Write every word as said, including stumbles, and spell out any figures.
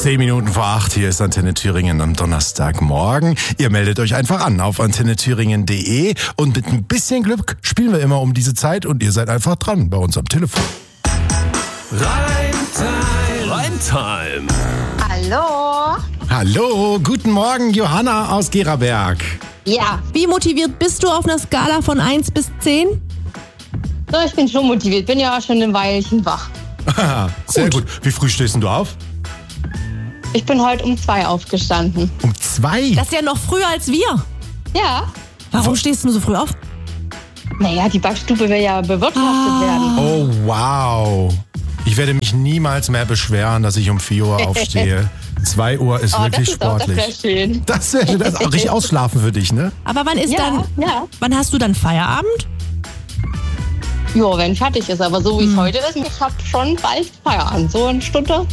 Zehn Minuten vor acht, hier ist Antenne Thüringen am Donnerstagmorgen. Ihr meldet euch einfach an auf antenne thüringen punkt de und mit ein bisschen Glück spielen wir immer um diese Zeit und ihr seid einfach dran bei uns am Telefon. Reimtime. Reimtime. Hallo. Hallo, guten Morgen, Johanna aus Geraberg. Ja, Wie motiviert bist du auf einer Skala von eins bis zehn? so, ich bin schon motiviert. Bin ja auch schon ein Weilchen wach. Sehr gut. Wie früh stehst denn du auf? Ich bin heute um zwei aufgestanden. Um zwei? Das ist ja noch früher als wir. Ja. Warum stehst du so früh auf? Naja, die Backstube will ja bewirtschaftet werden. Oh, wow. Ich werde mich niemals mehr beschweren, dass ich um vier Uhr aufstehe. zwei Uhr ist Oh, wirklich das ist auch, das sportlich. wäre schön. Das wäre schön. Das ist auch richtig ausschlafen für dich, ne? Aber wann ist Ja, dann, ja. wann hast du dann Feierabend? Jo, wenn fertig ist. Aber so wie es heute ist, ich habe schon bald Feierabend. So eine Stunde.